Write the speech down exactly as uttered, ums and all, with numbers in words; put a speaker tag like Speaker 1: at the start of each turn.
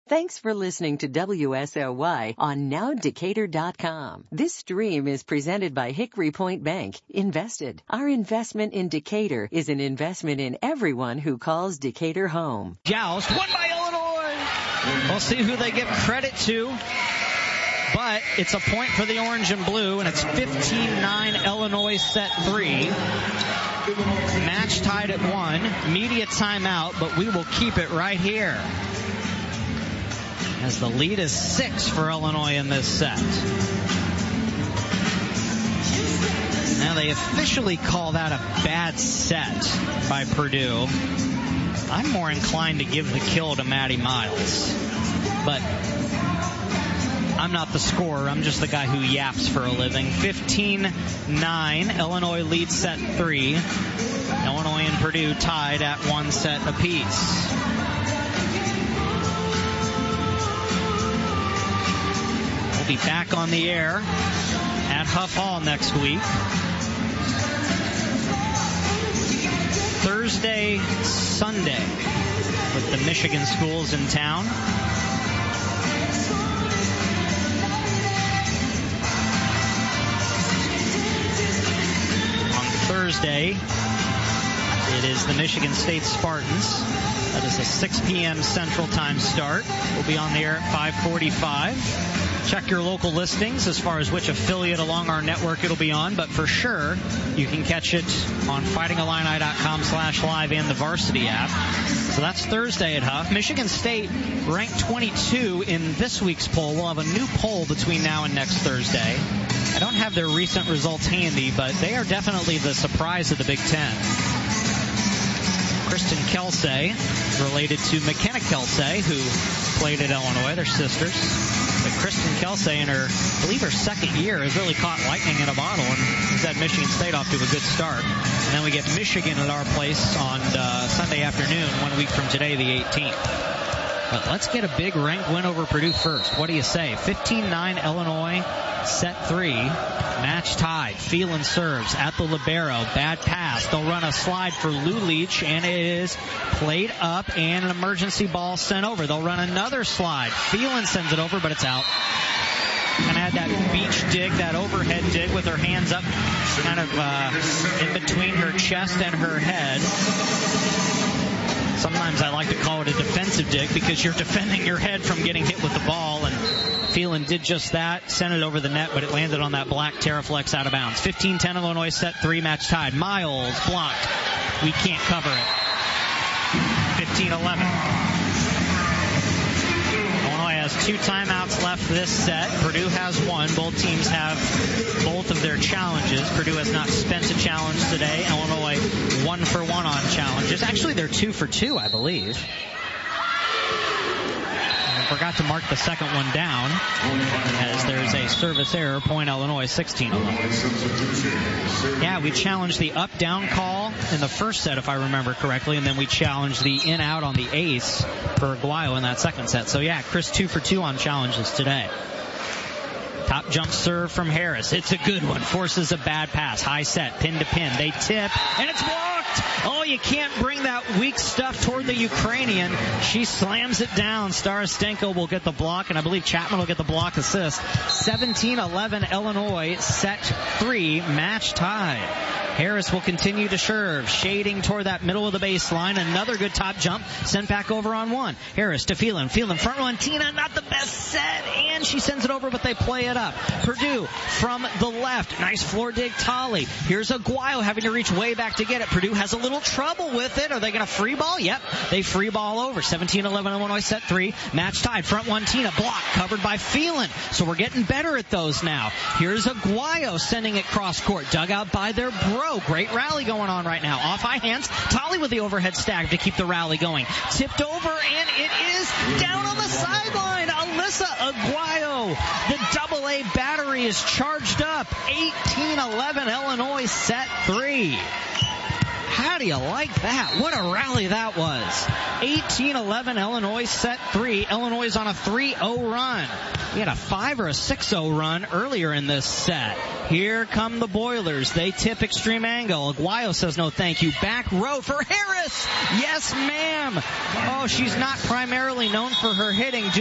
Speaker 1: Thanks for listening to W S O Y on now decatur dot com. This stream is presented by Hickory Point Bank. Invested. Our investment in Decatur is an investment in everyone who calls Decatur home.
Speaker 2: Joust, won by Illinois. We'll see who they give credit to. But it's a point for the orange and blue, and it's fifteen nine Illinois set three. Match tied at one. Media timeout, but we will keep it right here, as the lead is six for Illinois in this set. Now they officially call that a bad set by Purdue. I'm more inclined to give the kill to Maddie Miles, but I'm not the scorer. I'm just the guy who yaps for a living. fifteen nine. Illinois leads set three. Illinois and Purdue tied at one set apiece. We'll be back on the air at Huff Hall next week. Thursday, Sunday, with the Michigan schools in town. Thursday, it is the Michigan State Spartans. That is a six p.m. Central Time start. We'll be on the air at five forty-five. Check your local listings as far as which affiliate along our network it'll be on, but for sure, you can catch it on fighting illini dot com slash live and the Varsity app. So that's Thursday at Huff. Michigan State ranked twenty-two in this week's poll. We'll have a new poll between now and next Thursday. I don't have their recent results handy, but they are definitely the surprise of the Big Ten. Kristen Kelsey, related to McKenna Kelsey, who played at Illinois. They're sisters. But Kristen Kelsey, in her, I believe her second year, has really caught lightning in a bottle and has had Michigan State off to a good start. And then we get Michigan at our place on uh, Sunday afternoon, one week from today, the eighteenth. But let's get a big ranked win over Purdue first. What do you say? fifteen nine Illinois, set three, match tied. Phelan serves at the libero. Bad pass. They'll run a slide for Lulich, and it is played up and an emergency ball sent over. They'll run another slide. Phelan sends it over, but it's out. And had that beach dig, that overhead dig with her hands up kind of uh, in between her chest and her head. Sometimes I like to call it a defensive dig because you're defending your head from getting hit with the ball, and Phelan did just that, sent it over the net, but it landed on that black Terraflex out of bounds. fifteen ten Illinois, set three, match tied. Miles blocked. We can't cover it. fifteen eleven. Illinois has two timeouts left this set. Purdue has one. Both teams have both of their challenges. Purdue has not spent a challenge today. Illinois one for one on challenges. Actually, they're two for two, I believe. I forgot to mark the second one down, as there's a service error. Point Illinois, sixteen eleven. Yeah, we challenged the up-down call in the first set, if I remember correctly, and then we challenged the in-out on the ace for Aguayo in that second set. So, yeah, Chris two for two on challenges today. Top jump serve from Harris. It's a good one. Forces a bad pass. High set. Pin to pin. They tip. And it's blocked. Oh, you can't bring that weak stuff toward the Ukrainian. She slams it down. Starastenko will get the block, and I believe Chapman will get the block assist. seventeen eleven Illinois. Set three. Match tied. Harris will continue to serve, shading toward that middle of the baseline. Another good top jump, sent back over on one. Harris to Phelan. Phelan front run. Tina, not the best set, and she sends it over, but they play it up. Purdue from the left. Nice floor dig, Tolley. Here's Aguayo having to reach way back to get it. Purdue has a little trouble with it. Are they going to free ball? Yep, they free ball over. seventeen eleven Illinois, set three. Match tied. Front one, Tina. Block covered by Phelan. So we're getting better at those now. Here's Aguayo sending it cross court. Dug out by their bro. Great rally going on right now. Off high hands. Tolley with the overhead stack to keep the rally going. Tipped over, and it is down on the sideline. Alyssa Aguayo. The double A battery is charged up. eighteen eleven Illinois, set three. How do you like that? What a rally that was. eighteen eleven Illinois, set three. Illinois is on a three oh run. We had a five or a six oh run earlier in this set. Here come the Boilers. They tip extreme angle. Aguayo says no thank you. Back row for Harris. Yes, ma'am. Oh, she's not primarily known for her hitting.